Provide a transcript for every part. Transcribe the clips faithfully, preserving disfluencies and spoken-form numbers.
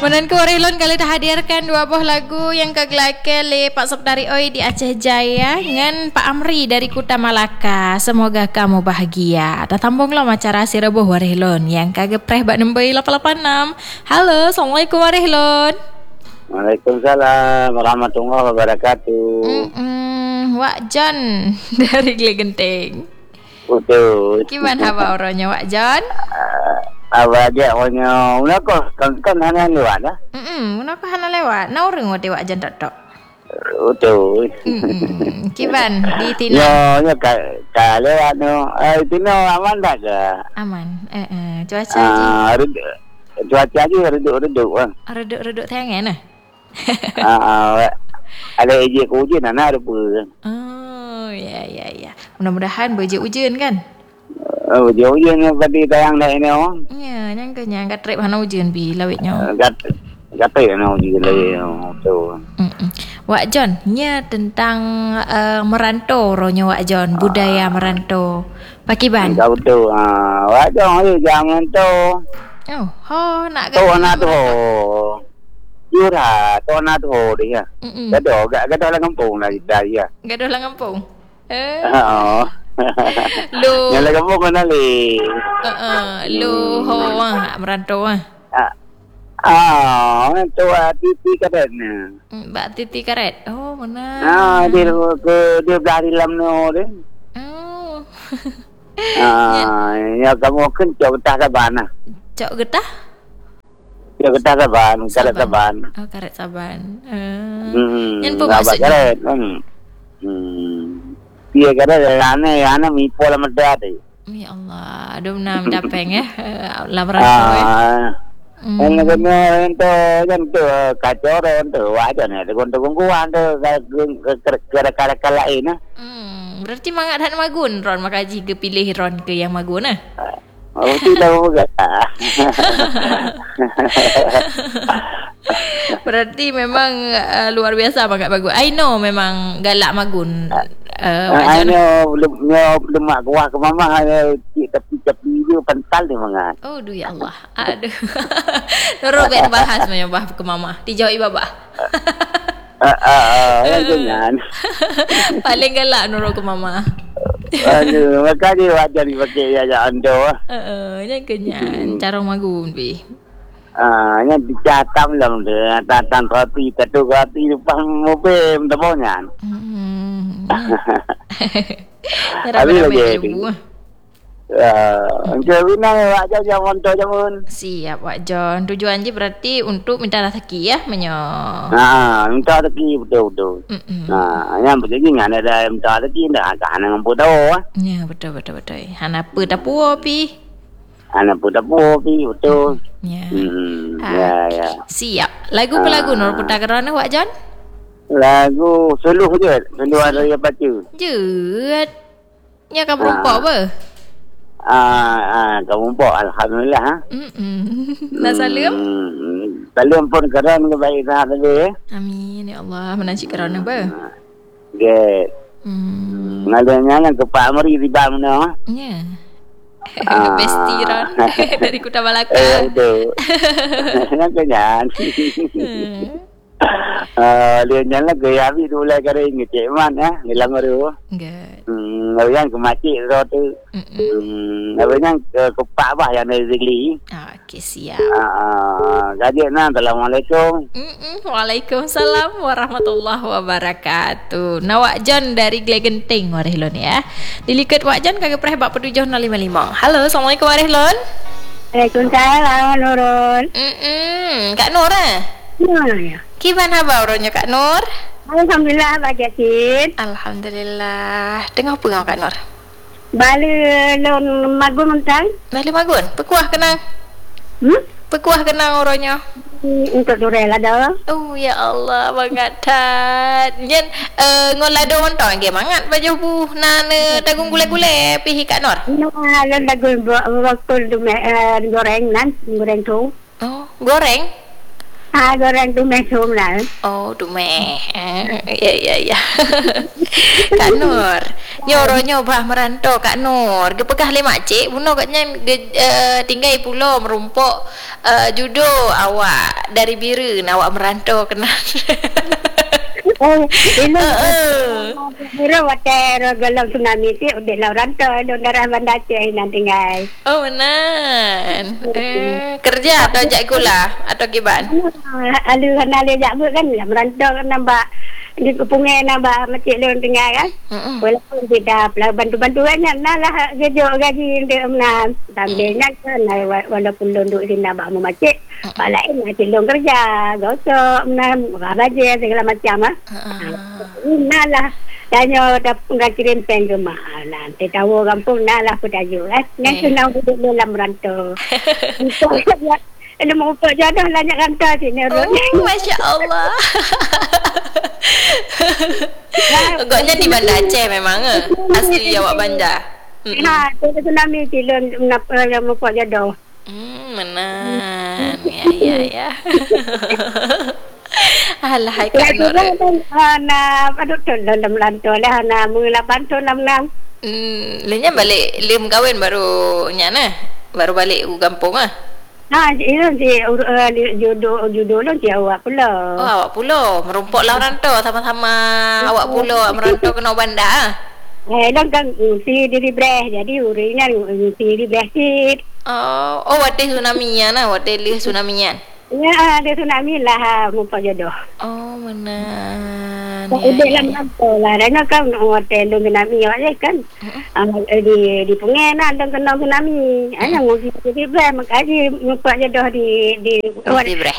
Menanku Orilon kali dah hadirkan dua buah lagu yang kegelakan le Pak Sokdari Oi di Aceh Jaya dengan Pak Amri dari Kuta Malaka. Semoga kamu bahagia. Tatambunglah macara si rebuh Orilon yang kagepreh bak nembai lapan lapan enam. Halo, Assalamualaikum Orilon. Waalaikumsalam warahmatullahi wabarakatuh. Mm-mm, Wak John dari Glegenteng. Betul. Gimana haba orangnya Wak John? Awak dia orangnya unako kan kan hanya lewat dah. Hmm, unako hana lewat. Nau rengo de Wak John tok tok. Betul. Hmm, kiban di Tino. Yo, yo ka ka lewat no. Eh Tino aman tak ke? Aman. Eh eh cuaca Ah, cuaca aja reduk-reduk bang. reduk-reduk tangan nah. Ah, ada ejek hujan anak ada pun. Oh, ya ya ya. Mudah-mudahan berje hujan kan? Oh, hujan ni tadi tayang dah ini orang. Ya, nyangkanya angkat trip hana hujan bi lawitnya. Gat gatai ana hujan lagi. Betul. Mm-mm. Wak John, nya tentang uh, merantau ronya Wak John, budaya merantau. Pakiban. Kau betul. Ah, wajah ni jangan tu. Oh, ho nak Tu anak tu. Jura, tu anak tu dia. Mm-mm. Gaduh, gak gaduh lah kampung lah kita dia. Gaduh lah kampung. Eh. Oo. Lu. Yang lah kampung kan ali. Uh, lu ho ah merantau ah. Ah, tu ah titi kadang. Mbak Titi Karet. Oh, mana? Ah, dia ke dia belah dalam no dia. Oh. Ah, ya kamu kan cok getah saban ah. Cok getah? Cok getah saban, karet saban. Oh, karet saban. Uh, Hmm. Yang pun Saban maksudnya. karet. Hmm. Hmm. Dia kata ane ane mi pola medad. Ya Allah, aduh nam dapeng ya. Lah merantau ya. Ah. Hmm. Yang kena itu kan tu kacau tu wajar ni. Dengan tungguan tu kira-kira kala ini. Hmm, berarti mangat han magun ron makaji ke pilih ron ke yang magun ah. Oh tidak juga. Berarti memang uh, luar biasa mangat bagus. I know memang galak magun. Uh, Hanya belum belum mak kuah ke mama hanya tapi tapi dia pental dia mangat. Oh duh ya Allah. Aduh. Nurul ben bahas menyobah ke mama. Dijauhi baba. Ah ah ah jangan. Paling galak Nurul ke mama. Aduh, maka dia wajar dipakai aja ando. Heeh, nya kenyan carong magun bi. Ah, nya dicatam lah dia, tatan roti, tatu roti depan mobil temonya. Hmm. Habis lagi. Ah, jadi nang aja jangan tu jangan. Siap Wak John. Tujuan je berarti untuk minta rezeki ya menyo. Ah, minta rezeki betul-betul. Mm-mm. Nah, yang begini kan ada minta rezeki dah kan dengan bodoh. Ya betul betul betul. Hana apa tapu pi. Anak bodoh pi betul. Ya. Hmm, Ah, ya ya. Siap. Lagu apa lagu Nur putar kerana Wak John? Lagu suluh je, suluh ada yang baca. Jeut. Nya kamu rompak apa? Ah, ah, kamu pun alhamdulillah ha. Mm-mm. Nak salam? Hmm, salam pun kerana baik sangat tadi. Amin ya Allah. Menanci kerana apa? Get. Hmm. Ngalanya yang ke Pak Amri di mana? Ya. Ah. Besti Ron dari Kuta Malaka. Eh, betul. Nakanya. Hmm. Ah, dia nyala gaya habis tu lah kare ngecek man ah, ngilang baru. Enggak. Hmm, yang ke makcik tu. Hmm, apa yang ke Pak bah yang dari Zigli. Okey, siap. Ah, gaji nah, assalamualaikum. Mm-mm. Waalaikumsalam warahmatullahi wabarakatuh. Nah, Wak John dari Glegenteng Warehlon ya. Dilikat Wak John kagak pernah bak petujuh nol lima lima. Halo, Assalamualaikum Warehlon. Waalaikumsalam Nurul. Mm-mm. Kak Nur ah. Ya. Gimana barunya Kak Nur? Alhamdulillah bahagia Cid. Alhamdulillah. Tengah apa ngau Kak Nur? Bala lon magun mentang. Balik magun. Pekuah kenang. Hmm? Pekuah kenang orangnya. Untuk durela dah. Oh ya Allah, bangat tat. Jen uh, ngolado montong ge mangat baju bu nane tagung gule-gule pihi Kak Nur. Nah, lon lagu waktu goreng nan, goreng tu. Oh, goreng. Ha, goreng tu mesum lah. Oh, dumeh. Ya, ya, ya. Kak Nur, nyoro nyobah merantau Kak Nur. Ge pegah le makcik, buno katnya ge uh, tinggal pulau merumpok uh, judo awak dari Biren awak merantau kenal. Oh, ini Mira water galau tsunami ti udah lah rantau do darah Banda Aceh nanti guys. Oh, menan. Eh, kerja atau jak gula atau giban? Alu kana le jak kan merantau kan nambah di kepungai nambah macik le tinggal kan. Walaupun tidak lah bantu-bantu kan nah lah gejo gaji dia menang. Tambahnya kan walaupun duduk di nambah mu macik, pak lain macik long kerja, gosok menang baje segala macam ah. Nah lah tanya dah enggak kirim pen ke mahal nanti tahu kampung nah lah pedayu eh yang senang duduk dalam rantau. Ada mau apa jodoh lah nak rantau sini. Oh, Masya Allah. Agaknya di Banda Aceh memang eh? Asli awak Banda. Ha, tu tsunami silon menapa yang mau apa jodoh. Hmm, menan. Ya, ya, ya. Alah, hai Kak Nur. Na aduh tu dalam rantau lah na mula bantu enam enam. Hmm, lenya balik lim kahwin baru nyana. Baru balik ke kampung ah. Ha, itu si jodoh jodoh lo dia awak pula. Oh, awak pula merumpok lah rantau sama-sama. Awak pula merantau kena Banda ah. Eh, dong kan si diri breh jadi urinya si diri breh sit. Oh, oh wate tsunami-nya nah, wate lih tsunami-nya. Ya, ada tsunami lah mau apa jodoh. Oh, menan. Ya, udah lah mampu lah. Dan kan hotel lu tsunami awak kan. Di di Punggena dan kena tsunami. Ana mau di di breh makaji mau apa jodoh di di di breh.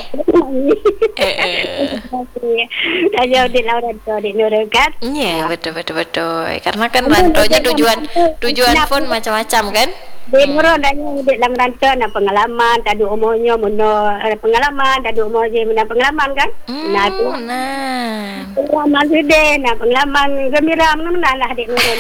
Eh. Aja di lauran tu di Nuragat. Iya, betul betul betul. Karena kan rantaunya tujuan tujuan pun macam-macam kan? Di Nurul dan di dalam rantau nak pengalaman, tak ada umurnya mono pengalaman, tak ada umurnya mana pengalaman kan? Hmm, nah tu. Nah. Pengalaman sudah, nak pengalaman gembira mana lah di Nurul.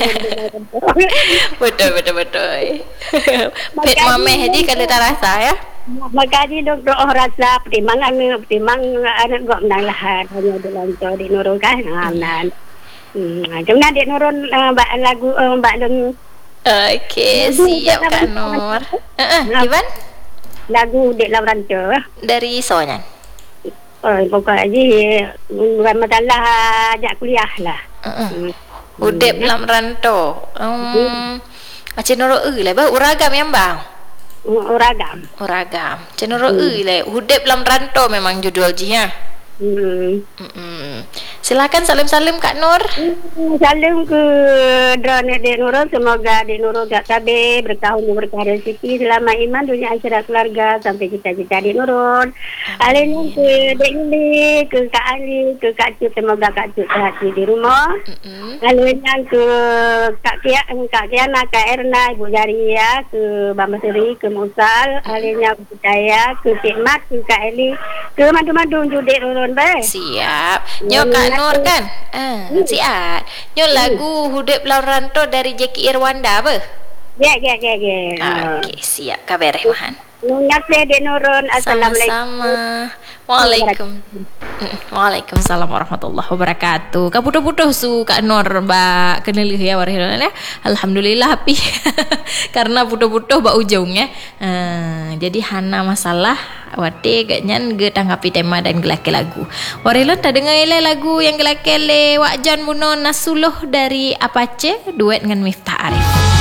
Betul betul betul. Pet mameh jadi kalau tak rasa ya. Makaji doktor oh rasa pertimbangan pertimbangan anak gua menang lah hanya dalam tu di Nurul kan. Nah. Hmm, cuma di Nurul lagu mbak Long. Okey, siap Kak Nur. Heeh, uh, Ivan? Lagu Dek Lam Rantau. Dari Sonyan. Oh, pokok aja bukan masalah ajak kuliah lah. Heeh. Uh-uh. Udep Lam Rantau. Um, macam noro e lah, bah uragam yang bang. Uragam. Uragam. Macam noro e lah. Udep Lam Rantau memang judul je ya. Hmm. Mm-mm. Silakan salim-salim Kak Nur. Salim ke drone Dek Nurul, semoga Dek Nurul gak sabar bertahun berkah rezeki selama iman dunia akhirat keluarga sampai cita-cita Dek Nurul. Alin ke Dek Yuli, ke Kak Ali, ke Kak Cut, semoga Kak Cut sehat di rumah. Alin ke Kak Kia, Kak Kiana, Kak Erna, Ibu Jaria, ke Bamba Seri, ke Musal. Alin ke saya, ke Cik Mat, ke Kak Eli, ke Madu-Madu Dek Nurul. Siap. Nyo Kak Nur kan? Ah, siap. Nyo lagu Hudep Lam Rantau dari Jackie Irwanda apa? Ya, ya, ya, ya. Okey, siap. Kabar Rehman. Ngasih Dek Nurul. Assalamualaikum. Sama-sama. Waalaikum. Waalaikumsalam warahmatullahi wabarakatuh. Kak putuh-putuh su Kak Nur ba kenali ya warahmatullahi ya. Alhamdulillah happy. Karena putuh-putuh ba ujungnya. Uh, jadi hana masalah wate ganyan ge tanggapi tema dan gelake lagu. Warilon tak dengar ile lagu yang gelake le Wak Jon Muno Nasuluh dari Apache duet dengan Miftah Arif.